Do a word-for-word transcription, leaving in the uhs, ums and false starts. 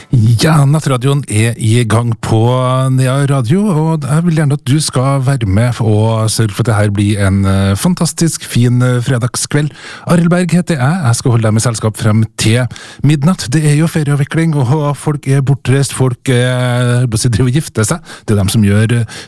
Ja, Nattradioen er i gang på Nea Radio, og jeg vil gjerne at du skal være med og sørge for at det her blir en eh, fantastisk fin eh, fredagskveld. Arild Berg heter jeg, jeg skal holde deg med selskap frem til midnatt. Det er jo ferieavvikling, og folk er bortreist, folk er, bare si, driver og gifter seg. Det er dem som gjør eh,